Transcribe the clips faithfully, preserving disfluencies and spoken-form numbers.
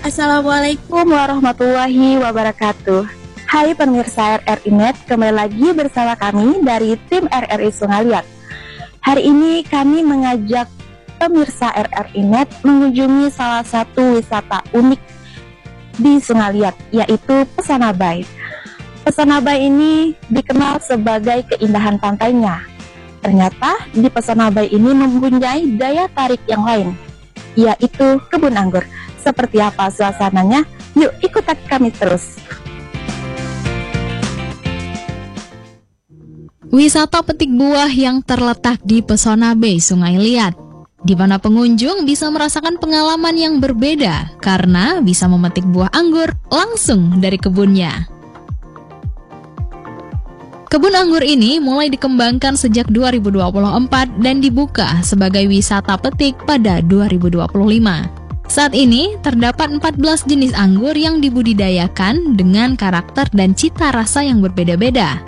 Assalamualaikum warahmatullahi wabarakatuh. Hai pemirsa R R I Net, kembali lagi bersama kami dari tim R R I Sungaliat. Hari ini kami mengajak pemirsa R R I Net mengunjungi salah satu wisata unik di Sungaliat, yaitu Pesona Bay. Pesona Bay ini dikenal sebagai keindahan pantainya. Ternyata di Pesona Bay ini mempunyai daya tarik yang lain, yaitu kebun anggur. Seperti apa suasananya? Yuk ikuti kami terus. Wisata petik buah yang terletak di Pesona Bay Sungai Liat, di mana pengunjung bisa merasakan pengalaman yang berbeda karena bisa memetik buah anggur langsung dari kebunnya. Kebun anggur ini mulai dikembangkan sejak dua ribu dua puluh empat dan dibuka sebagai wisata petik pada dua ribu dua puluh lima. Saat ini, terdapat empat belas jenis anggur yang dibudidayakan dengan karakter dan cita rasa yang berbeda-beda.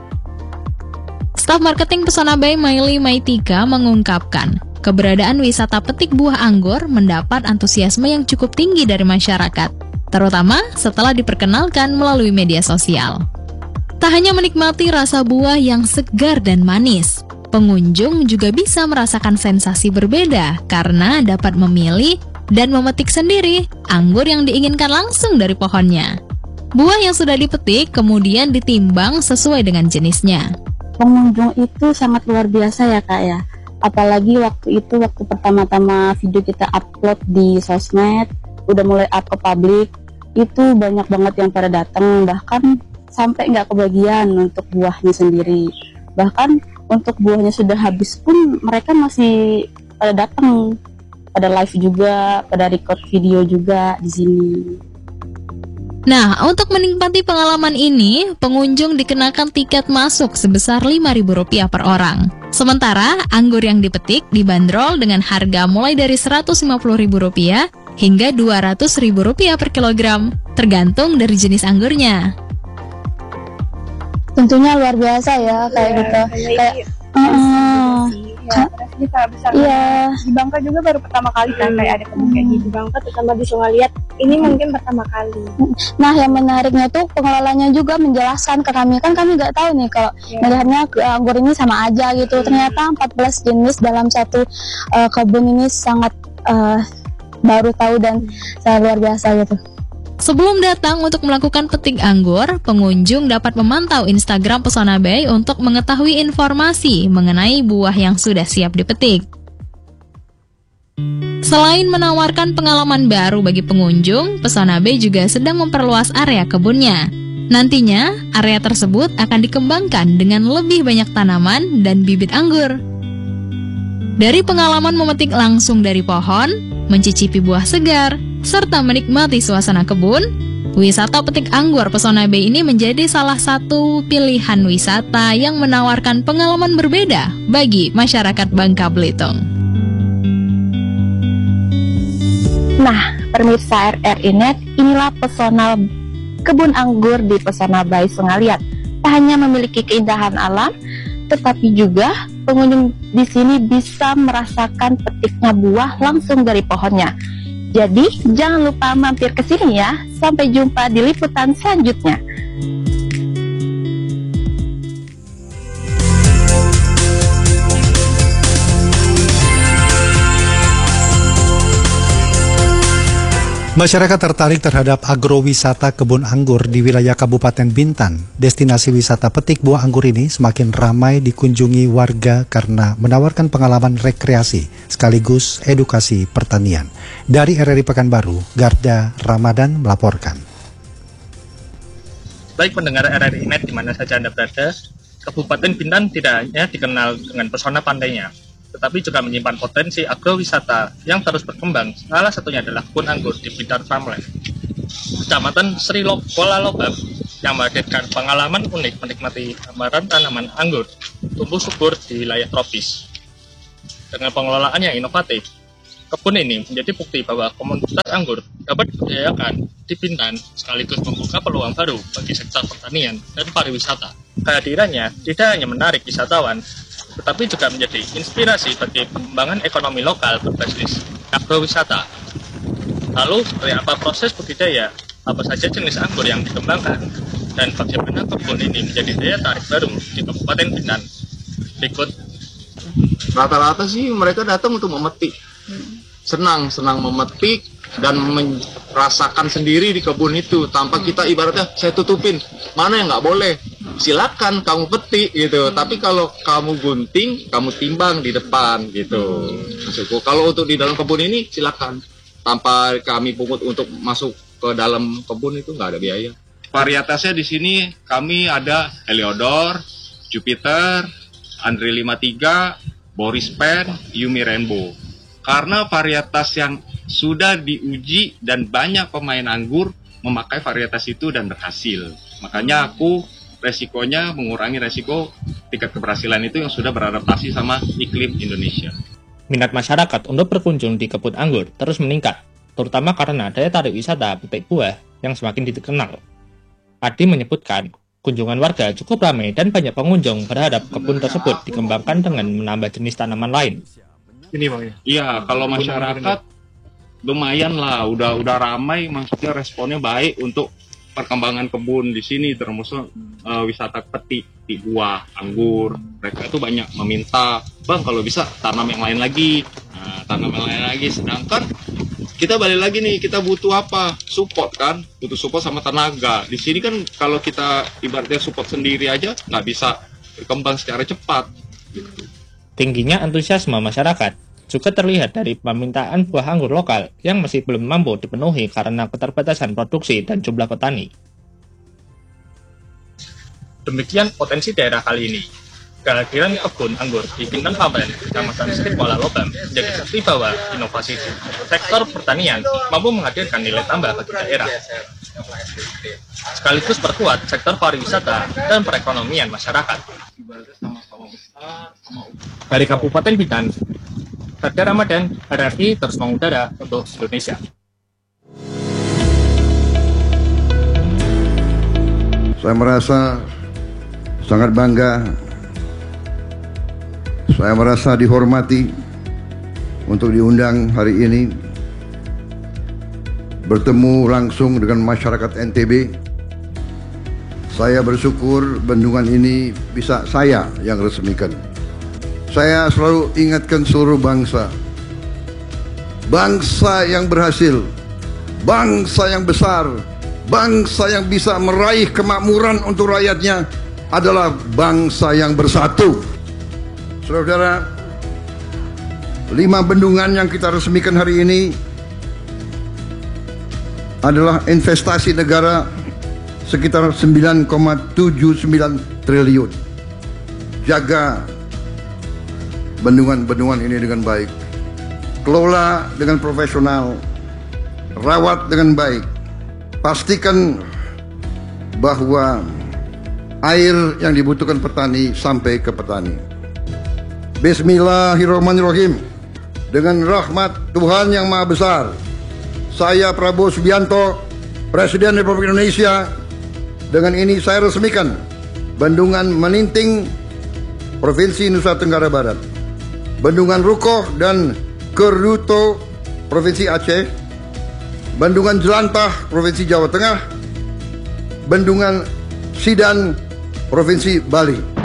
Staf marketing Pesona Bay Maili Maitika mengungkapkan, keberadaan wisata petik buah anggur mendapat antusiasme yang cukup tinggi dari masyarakat, terutama setelah diperkenalkan melalui media sosial. Tak hanya menikmati rasa buah yang segar dan manis, pengunjung juga bisa merasakan sensasi berbeda karena dapat memilih dan memetik sendiri anggur yang diinginkan langsung dari pohonnya. Buah yang sudah dipetik kemudian ditimbang sesuai dengan jenisnya. Pengunjung itu sangat luar biasa ya Kak ya. Apalagi waktu itu, waktu pertama-tama video kita upload di sosmed, udah mulai up ke publik, itu banyak banget yang pada datang, bahkan sampai nggak kebagian untuk buahnya sendiri. Bahkan untuk buahnya sudah habis pun mereka masih pada datang, pada live juga, pada record video juga di sini. Nah, untuk menikmati pengalaman ini, pengunjung dikenakan tiket masuk sebesar lima ribu rupiah per orang. Sementara, anggur yang dipetik dibanderol dengan harga mulai dari seratus lima puluh ribu rupiah hingga dua ratus ribu rupiah per kilogram, tergantung dari jenis anggurnya. Tentunya luar biasa ya, kayak ya, gitu. Kayak, kayak uh, ya, rasanya sangat besar. Iya. Di Bangka juga baru pertama kali kan, kayak ada kebun kayak gitu. Di Bangka terutama di Sungaliat, ini mungkin pertama kali. Nah, yang menariknya tuh pengelolanya juga menjelaskan ke kami, kan kami nggak tahu nih kalau Ya. melihatnya anggur ini sama aja gitu. Ternyata empat belas jenis dalam satu uh, kebun ini sangat uh, baru tahu dan sangat luar biasa gitu. Sebelum datang untuk melakukan petik anggur, pengunjung dapat memantau Instagram Pesona Bay untuk mengetahui informasi mengenai buah yang sudah siap dipetik. Selain menawarkan pengalaman baru bagi pengunjung, Pesona Bay juga sedang memperluas area kebunnya. Nantinya, area tersebut akan dikembangkan dengan lebih banyak tanaman dan bibit anggur. Dari pengalaman memetik langsung dari pohon, mencicipi buah segar, serta menikmati suasana kebun, wisata petik anggur Pesona Bay ini menjadi salah satu pilihan wisata yang menawarkan pengalaman berbeda bagi masyarakat Bangka Belitung. Nah, pemirsa R R I Net, inilah pesona kebun anggur di Pesona Bay Sungaliat. Tak hanya memiliki keindahan alam, tetapi juga pengunjung di sini bisa merasakan petiknya buah langsung dari pohonnya. Jadi, jangan lupa mampir ke sini ya. Sampai jumpa di liputan selanjutnya. Masyarakat tertarik terhadap agrowisata kebun anggur di wilayah Kabupaten Bintan. Destinasi wisata petik buah anggur ini semakin ramai dikunjungi warga karena menawarkan pengalaman rekreasi sekaligus edukasi pertanian. Dari R R I Pekanbaru, Garda Ramadan melaporkan. Baik pendengar R R I Net di mana saja Anda berada, Kabupaten Bintan tidak hanya dikenal dengan pesona pantainya, tetapi juga menyimpan potensi agrowisata yang terus berkembang. Salah satunya adalah kebun anggur di Bintan Farmland, Kecamatan Sri Kuala Lobam, yang menghadirkan pengalaman unik menikmati gambaran tanaman anggur tumbuh subur di wilayah tropis. Dengan pengelolaan yang inovatif, kebun ini menjadi bukti bahwa komunitas anggur dapat diberdayakan di Bintan sekaligus membuka peluang baru bagi sektor pertanian dan pariwisata. Kehadirannya tidak hanya menarik wisatawan, tetapi juga menjadi inspirasi bagi pengembangan ekonomi lokal berbasis agrowisata. Lalu, seperti apa proses budidaya, apa saja jenis anggur yang dikembangkan, dan bagaimana kebun ini menjadi daya tarik baru di Kabupaten Bintan. Berikut. Rata-rata sih mereka datang untuk memetik, senang senang memetik dan merasakan sendiri di kebun itu tanpa kita ibaratnya saya tutupin mana yang nggak boleh, silakan kamu petik gitu. Tapi kalau kamu gunting, kamu timbang di depan gitu. Maksudku kalau untuk di dalam kebun ini silakan tanpa kami pungut untuk masuk ke dalam kebun itu nggak ada biaya. Varietasnya di sini kami ada Heliodor, Jupiter, Andre lima puluh tiga, Boris Pen, Yumi Rainbow. Karena varietas yang sudah diuji dan banyak pemain anggur memakai varietas itu dan berhasil. Makanya aku resikonya mengurangi resiko tingkat keberhasilan itu yang sudah beradaptasi sama iklim Indonesia. Minat masyarakat untuk berkunjung di kebun anggur terus meningkat, terutama karena daya tarik wisata petik buah yang semakin dikenal. Adi menyebutkan, kunjungan warga cukup ramai dan banyak pengunjung berharap kebun tersebut dikembangkan dengan menambah jenis tanaman lain. Ini bang ya? Iya, kalau masyarakat lumayan lah, udah udah ramai, maksudnya responnya baik untuk perkembangan kebun di sini, termasuk uh, wisata petik, petik buah, anggur. Mereka itu banyak meminta, bang kalau bisa tanam yang lain lagi, nah, tanam yang lain lagi. Sedangkan kita balik lagi nih, kita butuh apa? Support kan, butuh support sama tenaga. Di sini kan kalau kita ibaratnya support sendiri aja nggak bisa berkembang secara cepat. Gitu. Tingginya antusiasme masyarakat juga terlihat dari permintaan buah anggur lokal yang masih belum mampu dipenuhi karena keterbatasan produksi dan jumlah petani. Demikian potensi daerah kali ini. Kehadiran kebun anggur di Bintan Pamen, Kecamatan Sri Kuala Lobam, menjadi bukti bahwa inovasi sektor pertanian mampu menghadirkan nilai tambah bagi daerah, sekaligus perkuat sektor pariwisata dan perekonomian masyarakat. Dari Kabupaten Bintan, Radha Ramadan, R R I terus mengudara untuk Indonesia. Saya merasa sangat bangga, saya merasa dihormati untuk diundang hari ini bertemu langsung dengan masyarakat N T B. Saya bersyukur bendungan ini bisa saya yang resmikan. Saya selalu ingatkan seluruh bangsa, bangsa yang berhasil, bangsa yang besar, bangsa yang bisa meraih kemakmuran untuk rakyatnya adalah bangsa yang bersatu. Saudara-saudara, lima bendungan yang kita resmikan hari ini adalah investasi negara sekitar sembilan koma tujuh sembilan triliun. Jaga bendungan-bendungan ini dengan baik, kelola dengan profesional, rawat dengan baik, pastikan bahwa air yang dibutuhkan petani sampai ke petani. Bismillahirrahmanirrahim. Dengan rahmat Tuhan yang Maha Besar, saya Prabowo Subianto, Presiden Republik Indonesia, dengan ini saya resmikan Bendungan Meninting, Provinsi Nusa Tenggara Barat, Bendungan Rukoh dan Keruto, Provinsi Aceh, Bendungan Jelantah, Provinsi Jawa Tengah, Bendungan Sidan, Provinsi Bali.